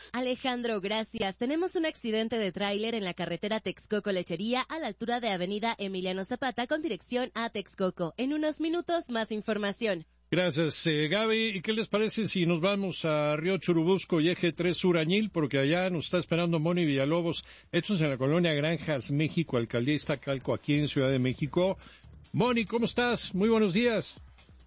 Alejandro, gracias. Tenemos un accidente de tráiler en la carretera Texcoco-Lechería a la altura de Avenida Emiliano Zapata con dirección a Texcoco. En unos minutos, más información. Gracias, Gaby. ¿Y qué les parece si nos vamos a Río Churubusco y Eje 3 Sur Añil? Porque allá nos está esperando Moni Villalobos. Esto es en la colonia Granjas, México, Alcaldía Iztacalco, aquí en Ciudad de México. Moni, ¿cómo estás? Muy buenos días.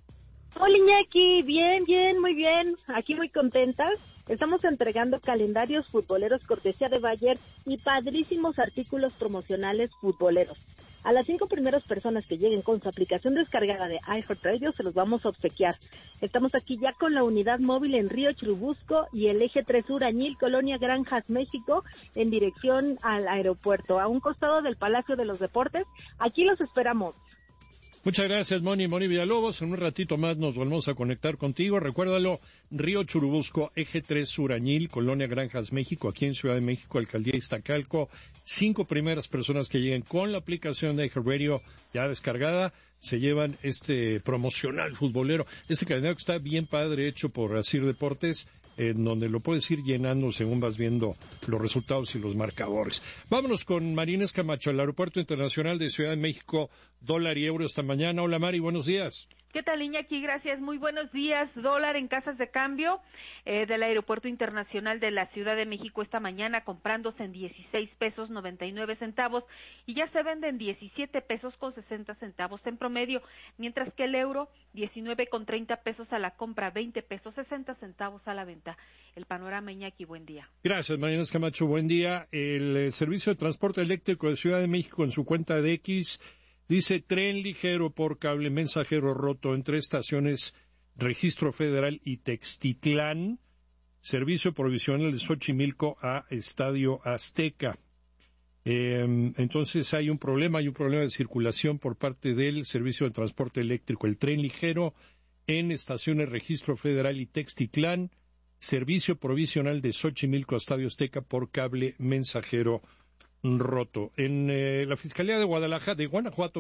Hola, Iñaki. Bien, muy bien. Aquí muy contentas. Estamos entregando calendarios futboleros cortesía de Bayer y padrísimos artículos promocionales futboleros. A las 5 primeras personas que lleguen con su aplicación descargada de iHeartRadio se los vamos a obsequiar. Estamos aquí ya con la unidad móvil en Río Churubusco y el Eje 3 Sur Añil, Colonia Granjas, México, en dirección al aeropuerto, a un costado del Palacio de los Deportes. Aquí los esperamos. Muchas gracias, Moni Villalobos. En un ratito más nos volvemos a conectar contigo. Recuérdalo, Río Churubusco, Eje 3 Sur Añil, Colonia Granjas, México, aquí en Ciudad de México, Alcaldía Iztacalco. 5 primeras personas que lleguen con la aplicación de iHeartRadio ya descargada se llevan este promocional futbolero. Este calendario que está bien padre, hecho por Asir Deportes, en donde lo puedes ir llenando según vas viendo los resultados y los marcadores. Vámonos con Marines Camacho, al Aeropuerto Internacional de Ciudad de México, dólar y euro esta mañana. Hola, Mari, buenos días. ¿Qué tal, Iñaki? Gracias. Muy buenos días. Dólar en casas de cambio del Aeropuerto Internacional de la Ciudad de México esta mañana comprándose en 16 pesos 99 centavos y ya se vende en 17 pesos con 60 centavos en promedio, mientras que el euro 19 con 30 pesos a la compra, 20 pesos 60 centavos a la venta. El panorama, Iñaki, buen día. Gracias, Marinas Camacho, buen día. El Servicio de Transporte Eléctrico de Ciudad de México en su cuenta de X dice tren ligero por cable mensajero roto entre estaciones Registro Federal y Textitlán, servicio provisional de Xochimilco a Estadio Azteca. Entonces hay un problema de circulación por parte del Servicio de Transporte Eléctrico. El tren ligero en estaciones Registro Federal y Textitlán, servicio provisional de Xochimilco a Estadio Azteca por cable mensajero roto. En la Fiscalía de Guanajuato,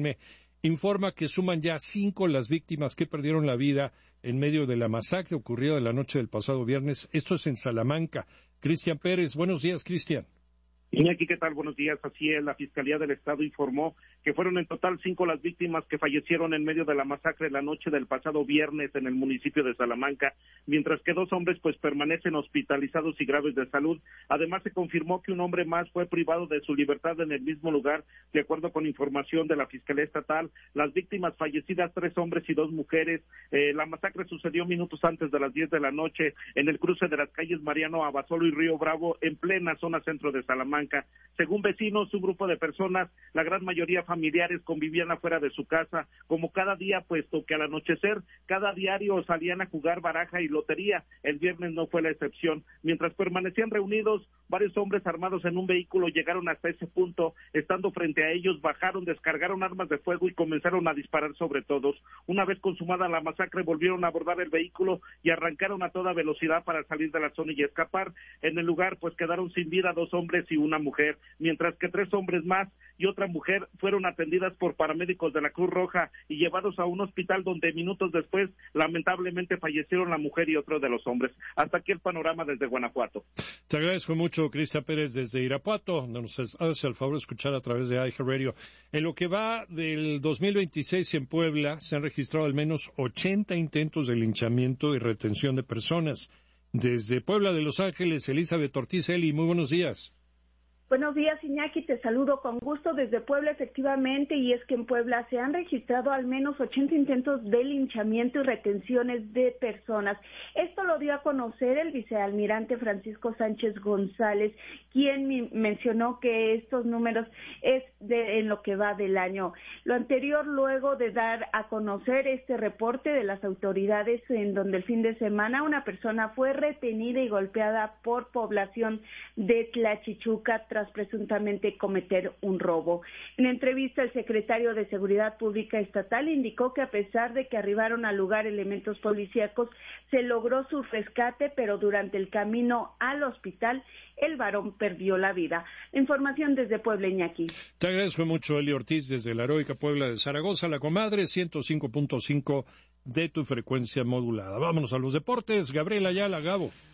informa que suman ya 5 las víctimas que perdieron la vida en medio de la masacre ocurrida la noche del pasado viernes. Esto es en Salamanca. Cristian Pérez, buenos días, Cristian. Iñaki, ¿qué tal? Buenos días. Así es, la Fiscalía del Estado informó que fueron en total 5 las víctimas que fallecieron en medio de la masacre la noche del pasado viernes en el municipio de Salamanca, mientras que 2 hombres pues permanecen hospitalizados y graves de salud. Además, se confirmó que un hombre más fue privado de su libertad en el mismo lugar, de acuerdo con información de la Fiscalía Estatal. Las víctimas fallecidas, 3 hombres y 2 mujeres. La masacre sucedió minutos antes de las 10 de la noche en el cruce de las calles Mariano Abasolo y Río Bravo, en plena zona centro de Salamanca. Según vecinos, un grupo de personas, la gran mayoría familiares, convivían afuera de su casa, como cada día, puesto que al anochecer, cada diario salían a jugar baraja y lotería. El viernes no fue la excepción. Mientras permanecían reunidos, varios hombres armados en un vehículo llegaron hasta ese punto. Estando frente a ellos, bajaron, descargaron armas de fuego y comenzaron a disparar sobre todos. Una vez consumada la masacre, volvieron a abordar el vehículo y arrancaron a toda velocidad para salir de la zona y escapar. En el lugar, pues quedaron sin vida 2 hombres y una mujer, mientras que 3 hombres más y otra mujer fueron atendidas por paramédicos de la Cruz Roja y llevados a un hospital donde minutos después lamentablemente fallecieron la mujer y otro de los hombres. Hasta aquí el panorama desde Guanajuato. Te agradezco mucho, Cristian Pérez, desde Irapuato, donde nos haces el favor de escuchar a través de iHeartRadio. En lo que va del 2026 en Puebla se han registrado al menos 80 intentos de linchamiento y retención de personas. Desde Puebla de Los Ángeles, Elizabeth Ortiz. Eli, muy buenos días. Buenos días, Iñaki, te saludo con gusto desde Puebla, efectivamente, y es que en Puebla se han registrado al menos 80 intentos de linchamiento y retenciones de personas. Esto lo dio a conocer el vicealmirante Francisco Sánchez González, quien mencionó que estos números es en lo que va del año. Lo anterior luego de dar a conocer este reporte de las autoridades en donde el fin de semana una persona fue retenida y golpeada por población de Tlachichuca tras presuntamente cometer un robo. En entrevista, el secretario de Seguridad Pública Estatal indicó que a pesar de que arribaron al lugar elementos policíacos, se logró su rescate, pero durante el camino al hospital, el varón perdió la vida. Información desde Puebla, Iñaki. Te agradezco mucho, Eli Ortiz, desde la heroica Puebla de Zaragoza, la comadre, 105.5 de tu frecuencia modulada. Vámonos a los deportes. Gabriela Ayala, Gabo.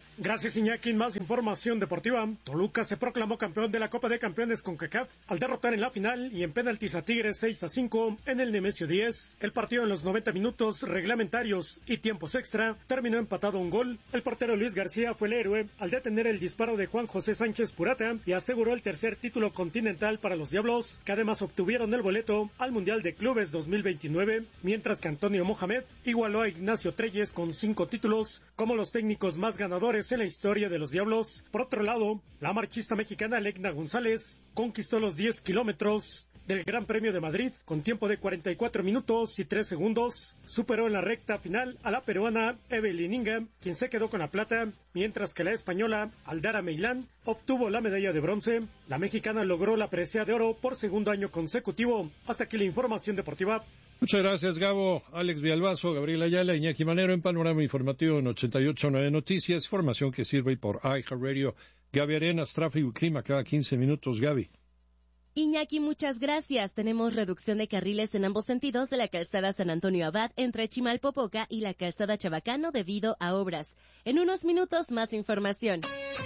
Gracias, Iñaki. Más información deportiva. Toluca se proclamó campeón de la Copa de Campeones CONCACAF al derrotar en la final y en penaltis a Tigres 6-5 en el Nemesio 10. El partido en los 90 minutos reglamentarios y tiempos extra terminó empatado a un gol. El portero Luis García fue el héroe al detener el disparo de Juan José Sánchez Purata y aseguró el tercer título continental para los Diablos, que además obtuvieron el boleto al Mundial de Clubes 2029, mientras que Antonio Mohamed igualó a Ignacio Treyes con 5 títulos como los técnicos más ganadores en la historia de los Diablos. Por otro lado, la marchista mexicana Legna González conquistó los 10 kilómetros del Gran Premio de Madrid con tiempo de 44 minutos y 3 segundos. Superó en la recta final a la peruana Evelyn Ingham, quien se quedó con la plata, mientras que la española Aldara Meilán obtuvo la medalla de bronce. La mexicana logró la presea de oro por segundo año consecutivo. Hasta aquí la información deportiva. Muchas gracias, Gabo. Alex Villalbazo, Gabriel Ayala, Iñaki Manero en Panorama Informativo en 88.9 Noticias. Información que sirve por iHeartRadio. Gaby Arenas, tráfico y clima cada 15 minutos. Gaby. Iñaki, muchas gracias. Tenemos reducción de carriles en ambos sentidos de la calzada San Antonio Abad entre Chimalpopoca y la calzada Chabacano debido a obras. En unos minutos más información.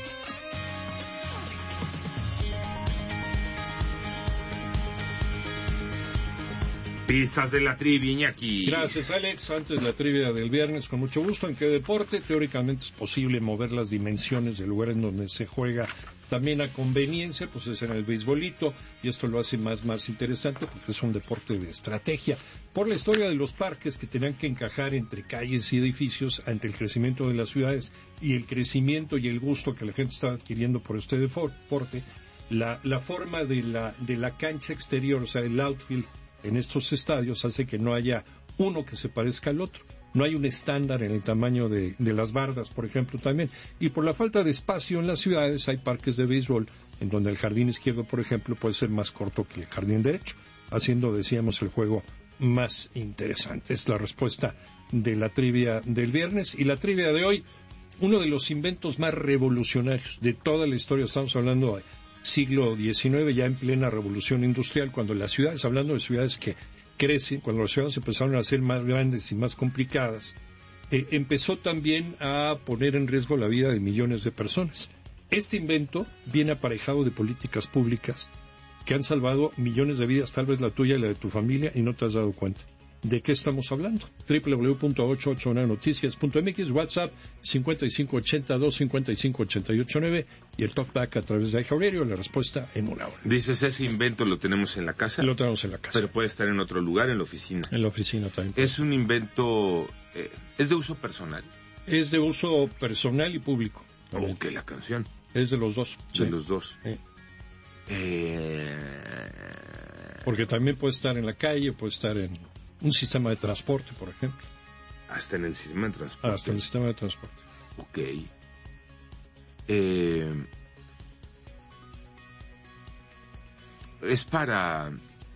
Pistas de la trivia, Iñaki. Gracias, Alex. Antes de la trivia del viernes, con mucho gusto. ¿En qué deporte teóricamente es posible mover las dimensiones del lugar en donde se juega también a conveniencia? Pues es en el beisbolito, y esto lo hace más interesante porque es un deporte de estrategia. Por la historia de los parques que tenían que encajar entre calles y edificios ante el crecimiento de las ciudades y el crecimiento y el gusto que la gente estaba adquiriendo por este deporte, la forma de la cancha exterior, o sea, el outfield, en estos estadios hace que no haya uno que se parezca al otro. No hay un estándar en el tamaño de las bardas, por ejemplo, también. Y por la falta de espacio en las ciudades hay parques de béisbol en donde el jardín izquierdo, por ejemplo, puede ser más corto que el jardín derecho, haciendo, decíamos, el juego más interesante. Es la respuesta de la trivia del viernes. Y la trivia de hoy, uno de los inventos más revolucionarios de toda la historia, estamos hablando de siglo XIX, ya en plena revolución industrial, cuando las ciudades, hablando de ciudades que crecen, cuando las ciudades empezaron a ser más grandes y más complicadas, empezó también a poner en riesgo la vida de millones de personas. Este invento viene aparejado de políticas públicas que han salvado millones de vidas, tal vez la tuya y la de tu familia, y no te has dado cuenta. ¿De qué estamos hablando? www.889noticias.mx, WhatsApp 5580-255-889 y el talkback a través de iHeartRadio. La respuesta en una hora. Dices, ese invento lo tenemos en la casa. Lo tenemos en la casa. Pero puede estar en otro lugar, en la oficina. En la oficina también. Es un invento, ¿es de uso personal? Es de uso personal y público. Como que la canción. Es de los dos. De los dos. Porque también puede estar en la calle, puede estar en un sistema de transporte, por ejemplo. Hasta en el sistema de transporte. Hasta en el sistema de transporte. Ok. Es para...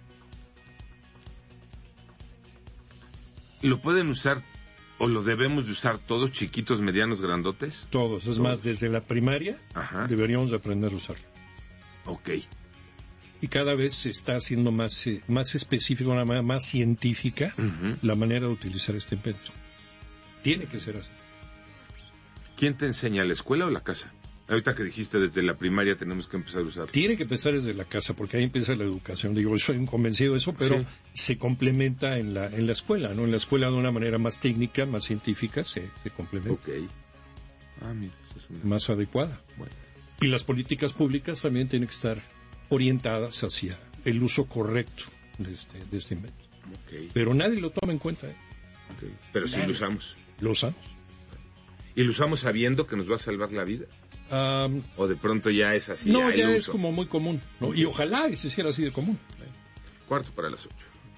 ¿Lo pueden usar o lo debemos de usar todos, chiquitos, medianos, grandotes? Todos. Es más, desde la primaria deberíamos de aprender a usarlo. Ok. Y cada vez se está haciendo más específico, una manera más científica, la manera de utilizar este invento. Tiene que ser así. ¿Quién te enseña, la escuela o la casa? Ahorita que dijiste desde la primaria tenemos que empezar a usarlo. Tiene que empezar desde la casa, porque ahí empieza la educación. Digo, yo soy un convencido de eso, pero se complementa en la escuela, ¿no? En la escuela de una manera más técnica, más científica, se complementa. Ok. Mira, eso es más adecuada. Bueno. Y las políticas públicas también tienen que estar orientadas hacia el uso correcto de este invento. Okay. Pero nadie lo toma en cuenta. Okay. Pero sí lo usamos. Lo usamos. ¿Y lo usamos sabiendo que nos va a salvar la vida? ¿O de pronto ya es así? No, ya es como muy común, ¿no? Y ojalá se hiciera así de común. 7:45.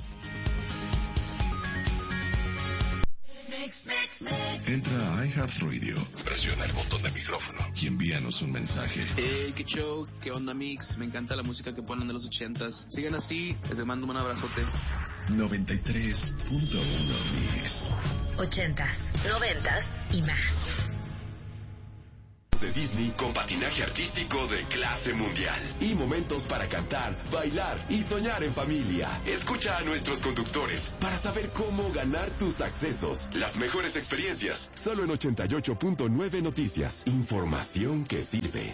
Entra a iHeartRadio, presiona el botón de micrófono y envíanos un mensaje. Qué show, qué onda, Mix. Me encanta la música que ponen de los 80s. Sigan así, les mando un abrazote. 93.1 Mix. 80s, 90s y más. atractivos de Disney con patinaje artístico de clase mundial. Y momentos para cantar, bailar y soñar en familia. Escucha a nuestros conductores para saber cómo ganar tus accesos. Las mejores experiencias, solo en 88.9 Noticias. Información que sirve.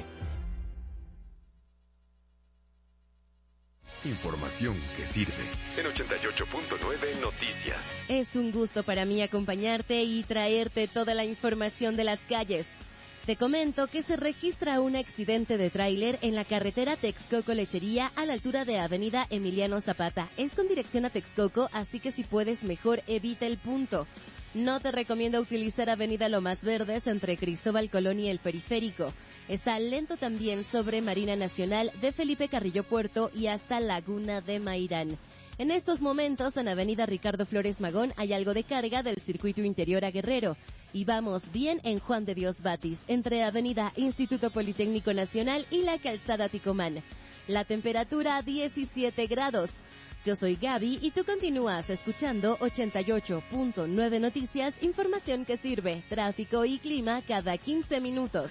Información que sirve. En 88.9 Noticias. Es un gusto para mí acompañarte y traerte toda la información de las calles. Te comento que se registra un accidente de tráiler en la carretera Texcoco-Lechería a la altura de Avenida Emiliano Zapata. Es con dirección a Texcoco, así que si puedes mejor evita el punto. No te recomiendo utilizar Avenida Lomas Verdes entre Cristóbal Colón y el Periférico. Está lento también sobre Marina Nacional de Felipe Carrillo Puerto y hasta Laguna de Mairán. En estos momentos en Avenida Ricardo Flores Magón hay algo de carga del circuito interior a Guerrero. Y vamos bien en Juan de Dios Batis, entre Avenida Instituto Politécnico Nacional y la Calzada Ticomán. La temperatura 17 grados. Yo soy Gaby y tú continúas escuchando 88.9 Noticias, información que sirve, tráfico y clima cada 15 minutos.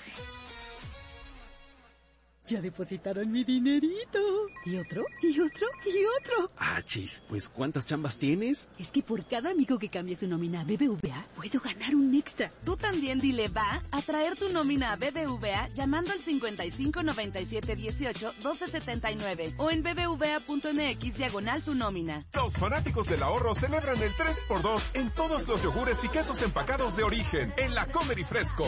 Ya depositaron mi dinerito. ¿Y otro? ¿Y otro? ¿Y otro? Ah, chis, pues ¿cuántas chambas tienes? Es que por cada amigo que cambie su nómina a BBVA, puedo ganar un extra. Tú también dile va a traer tu nómina a BBVA llamando al 55 97 18 12 79 o en bbva.mx/tu nómina. Los fanáticos del ahorro celebran el 3x2 en todos los yogures y quesos empacados de origen en la Comer y Fresco.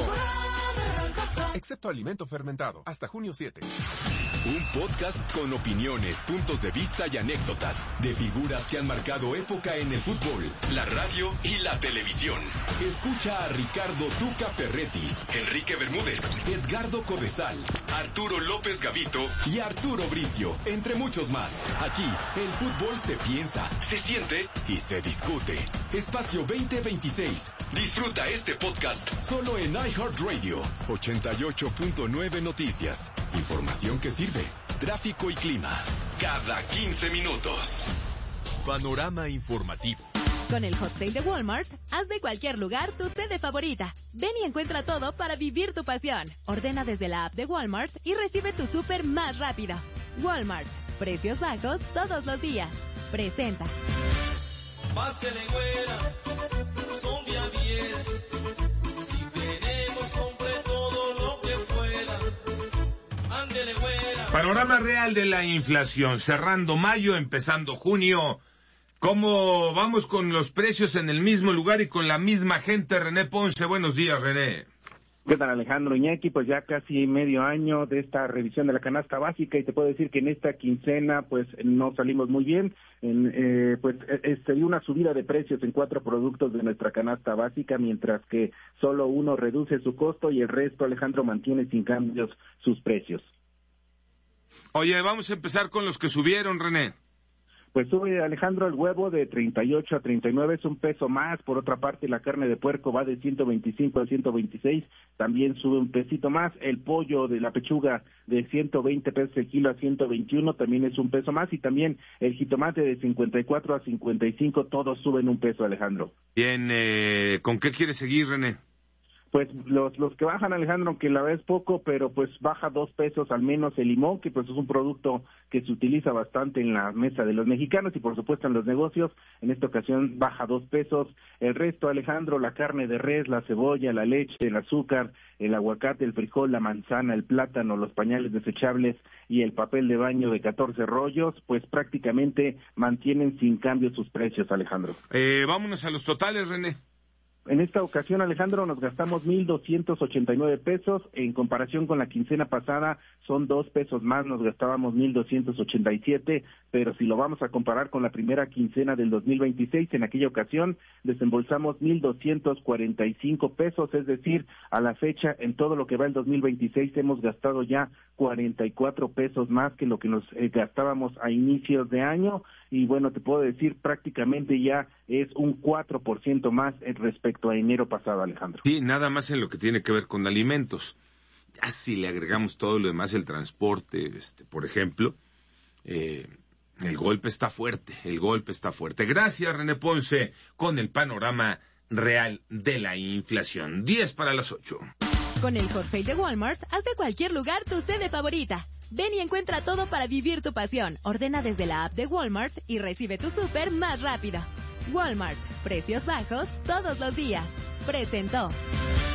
Excepto alimento fermentado, hasta junio 7. Un podcast con opiniones, puntos de vista y anécdotas de figuras que han marcado época en el fútbol, la radio y la televisión. Escucha a Ricardo Tuca Ferretti, Enrique Bermúdez, Edgardo Codesal, Arturo López Gavito y Arturo Bricio, entre muchos más. Aquí, el fútbol se piensa, se siente y se discute. Espacio 2026. Disfruta este podcast solo en iHeartRadio. 88.9 Noticias. Información que sirve. Tráfico y clima. Cada 15 minutos. Panorama informativo. Con el Hot Sale de Walmart, haz de cualquier lugar tu sede favorita. Ven y encuentra todo para vivir tu pasión. Ordena desde la app de Walmart y recibe tu súper más rápido. Walmart. Precios bajos todos los días. Presenta. Pásele güera, son día 10. Si tenemos, compre todo lo que pueda. Ándele güera. Panorama real de la inflación, cerrando mayo, empezando junio. ¿Cómo vamos con los precios en el mismo lugar y con la misma gente? René Ponce, buenos días, René. ¿Qué tal, Alejandro Iñaki? Pues ya casi medio año de esta revisión de la canasta básica y te puedo decir que en esta quincena pues no salimos muy bien. Se dio una subida de precios en 4 productos de nuestra canasta básica, mientras que solo uno reduce su costo y el resto, Alejandro, mantiene sin cambios sus precios. Oye, vamos a empezar con los que subieron, René. Pues sube, Alejandro, el huevo de 38 a 39, es un peso más. Por otra parte, la carne de puerco va de 125 a 126, también sube un pesito más. El pollo de la pechuga de 120 pesos el kilo a 121, también es un peso más. Y también el jitomate de 54 a 55, todos suben un peso, Alejandro. Bien, ¿con qué quieres seguir, René? Pues los que bajan, Alejandro, aunque la vez poco, pero pues baja 2 pesos al menos el limón, que pues es un producto que se utiliza bastante en la mesa de los mexicanos y por supuesto en los negocios. En esta ocasión baja 2 pesos. El resto, Alejandro, la carne de res, la cebolla, la leche, el azúcar, el aguacate, el frijol, la manzana, el plátano, los pañales desechables y el papel de baño de 14 rollos, pues prácticamente mantienen sin cambio sus precios, Alejandro. Vámonos a los totales, René. En esta ocasión, Alejandro, nos gastamos 1,289 pesos. En comparación con la quincena pasada, son 2 pesos más, nos gastábamos 1,287, pero si lo vamos a comparar con la primera quincena del 2026, en aquella ocasión desembolsamos 1,245 pesos, es decir, a la fecha, en todo lo que va el 2026, hemos gastado ya 44 pesos más que lo que nos gastábamos a inicios de año, y bueno, te puedo decir, prácticamente ya es un 4% más respecto a enero pasado, Alejandro. Sí, nada más en lo que tiene que ver con alimentos. Ya si le agregamos todo lo demás, el transporte, por ejemplo, el golpe está fuerte, Gracias, René Ponce, con el panorama real de la inflación. 10 para las 8. Con el Forfait de Walmart, haz de cualquier lugar tu sede favorita. Ven y encuentra todo para vivir tu pasión. Ordena desde la app de Walmart y recibe tu súper más rápido. Walmart, precios bajos todos los días. Presentó.